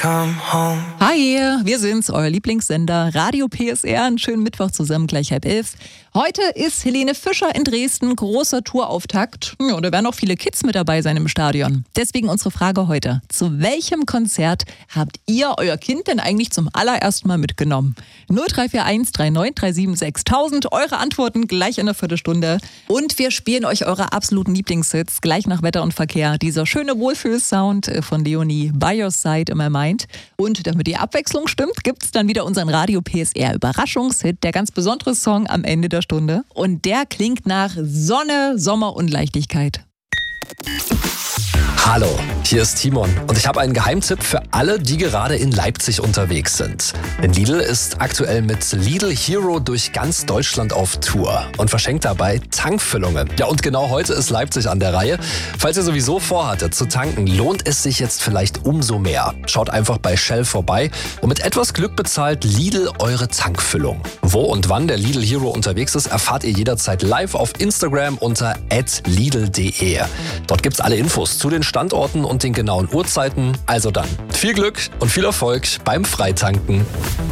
Come home. Hi, wir sind's, euer Lieblingssender Radio PSR. Einen schönen Mittwoch zusammen, gleich 10:30. Heute ist Helene Fischer in Dresden, großer Tourauftakt. Ja, da werden auch viele Kids mit dabei sein im Stadion. Deswegen unsere Frage heute. Zu welchem Konzert habt ihr euer Kind denn eigentlich zum allerersten Mal mitgenommen? 0341 3937 6000. Eure Antworten gleich in einer Viertelstunde. Und wir spielen euch eure absoluten Lieblingshits gleich nach Wetter und Verkehr. Dieser schöne Wohlfühlsound von Leonie, By Your Side in My Mind. Und damit die Abwechslung stimmt, gibt's dann wieder unseren Radio PSR Überraschungshit, der ganz besondere Song am Ende der Stunde. Und der klingt nach Sonne, Sommer und Leichtigkeit. Hallo, hier ist Timon und ich habe einen Geheimtipp für alle, die gerade in Leipzig unterwegs sind. Denn Lidl ist aktuell mit Lidl Hero durch ganz Deutschland auf Tour und verschenkt dabei Tankfüllungen. Ja, und genau heute ist Leipzig an der Reihe. Falls ihr sowieso vorhattet zu tanken, lohnt es sich jetzt vielleicht umso mehr. Schaut einfach bei Shell vorbei und mit etwas Glück bezahlt Lidl eure Tankfüllung. Wo und wann der Lidl Hero unterwegs ist, erfahrt ihr jederzeit live auf Instagram unter @lidl.de. Dort gibt's alle Infos zu den Standorten und den genauen Uhrzeiten. Also dann, viel Glück und viel Erfolg beim Freitanken.